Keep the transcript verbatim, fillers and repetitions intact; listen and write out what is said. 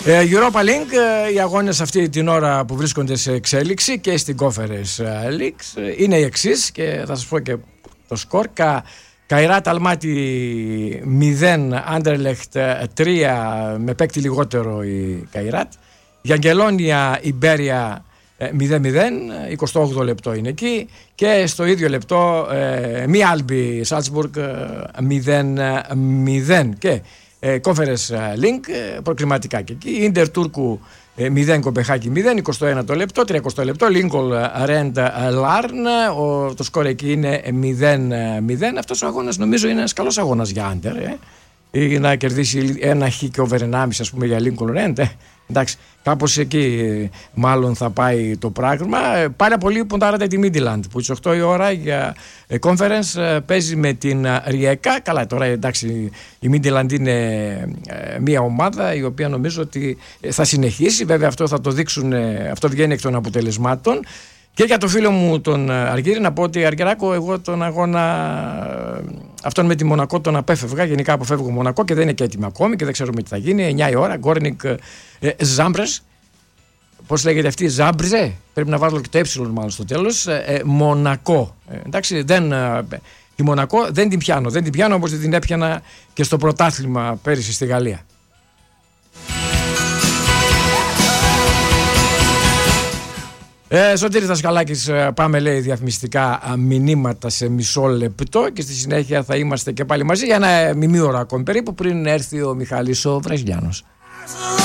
Europa League, οι αγώνες αυτή την ώρα που βρίσκονται σε εξέλιξη και στην Conference League είναι οι εξής και θα σας πω και το σκορ. Κα, Καϊράτ Αλμάτι μηδέν, Άντερλεχτ τρία με παίκτη λιγότερο η Καϊράτ. Γιαγκελόνια Ιμπέρια μηδέν μηδέν, εικοστό όγδοο λεπτό είναι εκεί και στο ίδιο λεπτό ε, μη Άλμπι Σάλτσμπουργκ μηδέν μηδέν και ε, Conference Link προκριματικά και εκεί Ίντερ Τούρκου μηδέν Κομπεχάκη μηδέν, εικοστό ένατο λεπτό, τριακοστό λεπτό Λίνκολ Ρέντ Λάρν, το σκορ εκεί είναι μηδέν μηδέν. Αυτός ο αγώνας νομίζω είναι ένας καλός αγώνας για Άντερ, ε. Ή να κερδίσει ένα χ και over ενάμιση ας πούμε για Λίνκολ Ρέντ, ε. Εντάξει, κάπως εκεί μάλλον θα πάει το πράγμα. Πάρα πολύ ποντάρατε τη Μίντιλαντ που στις οκτώ η ώρα για conference παίζει με την Ριέκα. Καλά, τώρα εντάξει, η Μίντιλαντ είναι μια ομάδα η οποία νομίζω ότι θα συνεχίσει. Βέβαια αυτό θα το δείξουν, αυτό βγαίνει εκ των αποτελεσμάτων. Και για το φίλο μου τον Αργύρη να πω ότι Αργυράκο, εγώ τον αγώνα αυτόν με τη Μονακό τον απέφευγα. Γενικά αποφεύγω Μονακό και δεν είναι και έτοιμο ακόμη και δεν ξέρουμε τι θα γίνει. εννιά η ώρα, Γκόρνικ ε, Ζάμπρες. Πώς λέγεται αυτή, Ζάμπρζε. Πρέπει να βάλω και το ε μάλλον στο τέλος. Ε, Μονακό. Ε, εντάξει, δεν, ε, τη Μονακό δεν την πιάνω. Δεν την πιάνω όπως την έπιανα και στο πρωτάθλημα πέρυσι στη Γαλλία. Ε, Σωτήρης Δασκαλάκης, πάμε λέει διαφημιστικά μηνύματα σε μισό λεπτό και στη συνέχεια θα είμαστε και πάλι μαζί για ένα μιμίωρο ακόμη περίπου πριν έρθει ο Μιχάλης ο Βραζιλιάνος.